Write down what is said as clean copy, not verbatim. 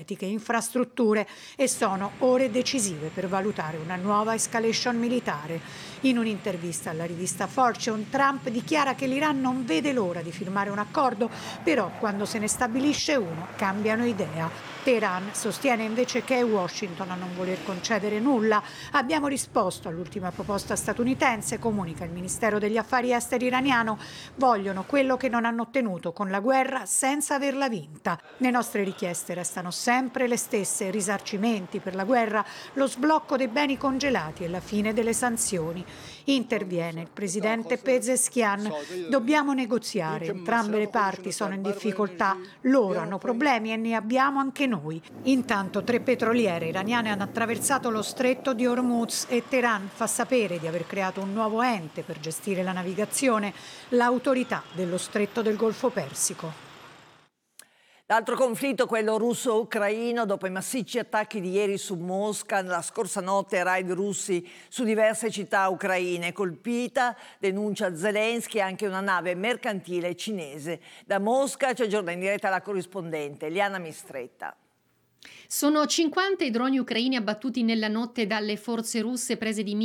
energetiche, infrastrutture e sono ore decisive per valutare una nuova escalation militare. In un'intervista alla rivista Fortune, Trump dichiara che l'Iran non vede l'ora di firmare un accordo, però quando se ne stabilisce uno cambiano idea. Teheran sostiene invece che è Washington a non voler concedere nulla. Abbiamo risposto all'ultima proposta statunitense, comunica il Ministero degli Affari Esteri iraniano. Vogliono quello che non hanno ottenuto con la guerra senza averla vinta. Le nostre richieste restano sempre le stesse: risarcimenti per la guerra, lo sblocco dei beni congelati e la fine delle sanzioni. Interviene il presidente Pezeshkian. Dobbiamo negoziare, entrambe le parti sono in difficoltà, loro hanno problemi e ne abbiamo anche noi. Intanto 3 petroliere iraniane hanno attraversato lo stretto di Hormuz e Teheran fa sapere di aver creato un nuovo ente per gestire la navigazione, l'autorità dello stretto del Golfo Persico. L'altro conflitto, quello russo-ucraino, dopo i massicci attacchi di ieri su Mosca, la scorsa notte raid russi su diverse città ucraine. Colpita, denuncia Zelensky, anche una nave mercantile cinese. Da Mosca ci aggiorna in diretta la corrispondente Liana Mistretta. Sono 50 i droni ucraini abbattuti nella notte dalle forze russe prese di